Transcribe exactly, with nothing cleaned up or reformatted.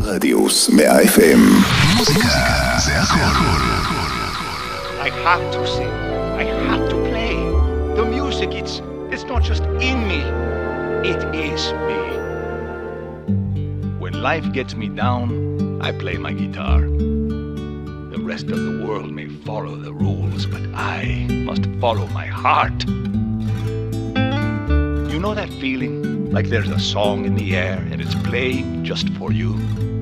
רדיוס מאה אף אם. מוזיקה זה הכל. I have to sing. I have to play. The music, it's, it's not just in me. It is me. When life gets me down, I play my guitar. The rest of the world may follow the rules, but I must follow my heart. You know that feeling? Like there's a song in the air and it's playing just for you?